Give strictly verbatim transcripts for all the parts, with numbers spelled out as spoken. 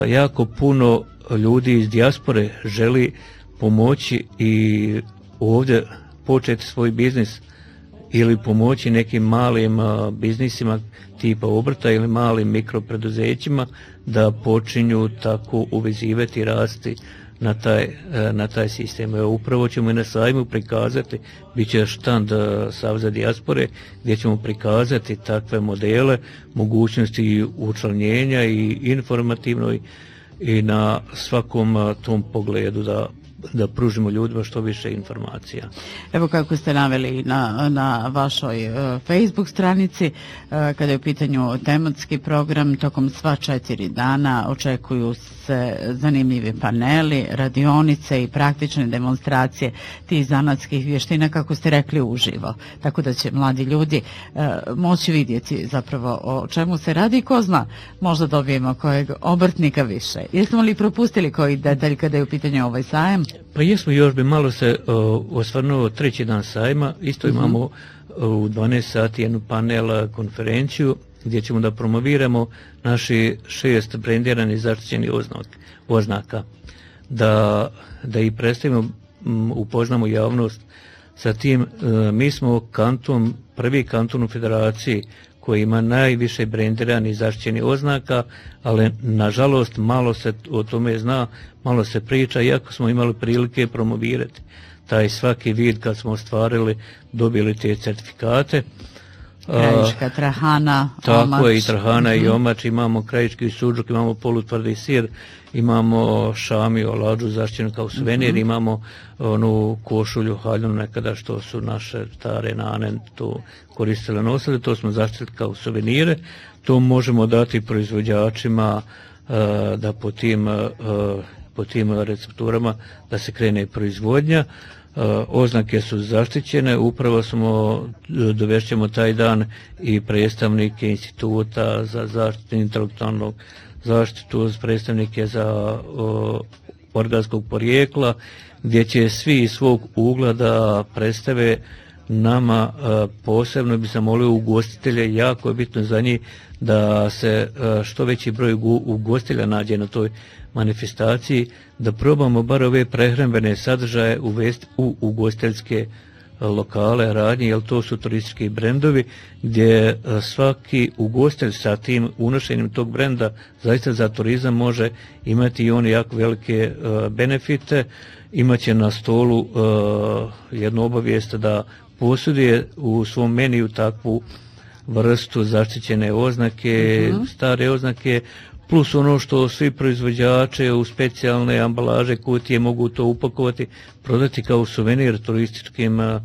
Jako puno ljudi iz dijaspore želi pomoći i ovdje početi svoj biznis ili pomoći nekim malim a, biznisima tipa obrta ili malim mikropreduzećima da počinju tako uvezivati i rasti na taj, na taj sistem. Evo, upravo ćemo i na sajmu prikazati, bit će štand Saveza dijaspore gdje ćemo prikazati takve modele, mogućnosti učlanjenja i informativno i, i na svakom tom pogledu da da pružimo ljudima što više informacija. Evo kako ste naveli na, na vašoj uh, Facebook stranici, uh, kada je u pitanju tematski program, tokom sva četiri dana očekuju se zanimljivi paneli, radionice i praktične demonstracije tih zanatskih vještina, kako ste rekli, uživo. Tako da će mladi ljudi uh, moći vidjeti zapravo o čemu se radi i ko zna, možda dobijemo kojeg obrtnika više. Jesmo li propustili koji detalj kada je u pitanju ovaj sajam? Pa jesmo, još bi malo se o, osvrnuo treći dan sajma, isto mm-hmm. imamo o, u dvanaest sati jednu panel konferenciju gdje ćemo da promoviramo naši šest brendiranih zaštićenih oznak, oznaka, da, da i predstavimo, m, upoznamo javnost sa tim. E, mi smo kanton, prvi kanton u federaciji koji ima najviše brendiranih zaštićenih oznaka, ali nažalost malo se o tome zna, malo se priča, iako smo imali prilike promovirati taj svaki vid kad smo ostvarili, dobili te certifikate. Krajiška, trahana, tako omač. je, i trahana mm-hmm. i omač, imamo krajiški suđuk, imamo polutvrdi sir, imamo šamiju, lađu zaštićenu kao suvenir, mm-hmm. imamo onu košulju haljinu nekada što su naše stare nane to koristile, nosile, to smo zaštitili kao suvenire. To možemo dati proizvođačima uh, da po tim, uh, po tim recepturama da se krene proizvodnja. Uh, oznake su zaštićene, upravo smo, dovešćemo taj dan i predstavnike instituta za zaštitu intelektualnog zaštitu, predstavnike za uh, organskog porijekla, gdje će svi iz svog ugla da predstave nama, uh, posebno bi sam molio ugostitelje, jako je bitno za njih da se uh, što veći broj ugostitelja nađe na toj manifestaciji, da probamo bar ove prehrambene sadržaje uvesti u ugostiteljske lokale, radnje, jer to su turistički brendovi gdje svaki ugostitelj sa tim unošenjem tog brenda zaista za turizam može imati i on jako velike uh, benefite. Imaće na stolu uh, jednu obavijest da posjeduje u svom meniju takvu vrstu zaštićene oznake, mm-hmm. stare oznake, plus ono što svi proizvođače u specijalne ambalaže, kutije mogu to upakovati, prodati kao suvenir turističkim uh,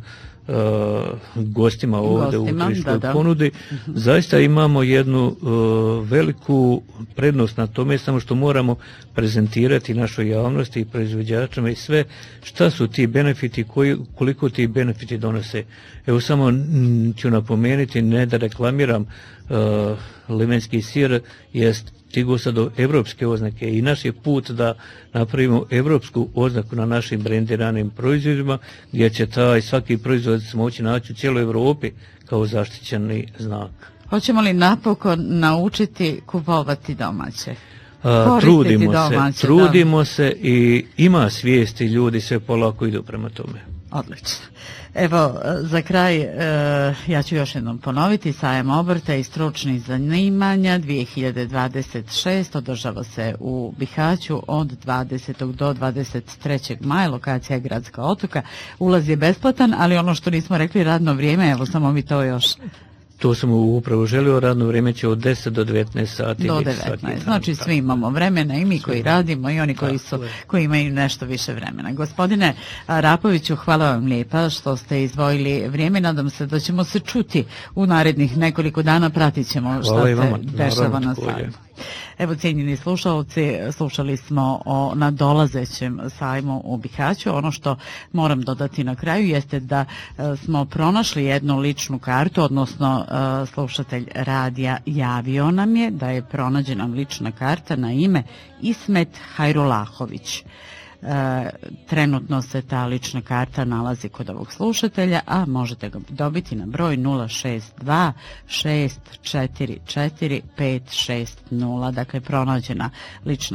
gostima ovdje gostima, u turističkoj da, da. ponudi. Uh-huh. Zaista imamo jednu uh, veliku prednost na tome, samo što moramo prezentirati našoj javnosti i proizvođačima i sve šta su ti benefiti, koji, koliko ti benefiti donose. Evo samo m, ću napomenuti, ne da reklamiram, uh, limenski sir jest stigo sad do evropske oznake i naš je put da napravimo evropsku oznaku na našim brendiranim proizvodima, gdje će taj svaki proizvod moći naći u cijeloj Evropi kao zaštićeni znak. Hoćemo li napokon naučiti kupovati domaće? A, trudimo domaće, se, trudimo da. se i ima svijesti, ljudi sve polako idu prema tome. Odlično. Evo, za kraj, e, ja ću još jednom ponoviti, sajam obrta i stručnih zanimanja dvije hiljade dvadeset šeste održava se u Bihaću od dvadesetog do dvadeset trećeg maja, lokacija je Gradska otoka, ulaz je besplatan, ali ono što nismo rekli, radno vrijeme, evo samo mi to još... To sam upravo želio, radno vrijeme će od deset do devetnaest sati. Do devetnaest, znači svi imamo vremena, i mi koji radimo i oni koji, su, koji imaju nešto više vremena. Gospodine Rapoviću, hvala vam lijepa što ste izdvojili vrijeme, nadam se da ćemo se čuti u narednih nekoliko dana, pratit ćemo šta se dešava na sajmu. Evo, cijenjeni slušalci, slušali smo o nadolazećem sajmu u Bihaću. Ono što moram dodati na kraju jeste da smo pronašli jednu ličnu kartu, odnosno slušatelj radija javio nam je da je pronađena lična karta na ime Ismet Hajrulahović. E, trenutno se ta lična karta nalazi kod ovog slušatelja, a možete ga dobiti na broj nula šest dva šest četiri četiri pet šest nula. Dakle, pronađena lična